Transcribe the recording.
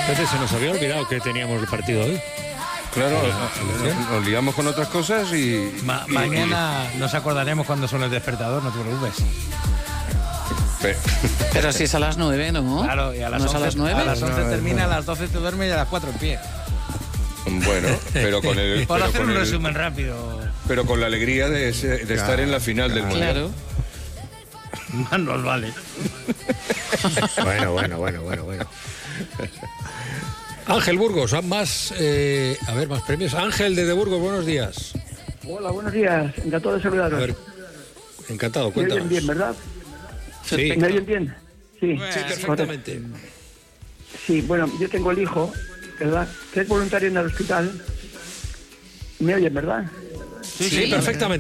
Entonces se nos había olvidado que teníamos el partido hoy. Claro, nos liamos con otras cosas y... Mañana nos acordaremos cuando suene el despertador, no te preocupes. Pero si es a las 9, ¿no? Claro, y a las 11, ¿No es a las 9? A las 11 termina, a las 12 te duermes y a las 4 en pie. Bueno, pero con el... Por hacer un resumen rápido. Pero con la alegría de estar en la final del Mundial. Claro. Más nos vale. Bueno. Ángel Burgos, más premios. Ángel de Burgos, buenos días. Hola, buenos días. Encantado de saludaros. A ver, encantado, ¿Me cuéntanos. oyen bien, verdad? Sí, ¿Me oyen bien? Sí, perfectamente. Sí, bueno, yo tengo el hijo, ¿verdad? Que es voluntario en el hospital. ¿Me oyen, verdad? Sí, perfectamente.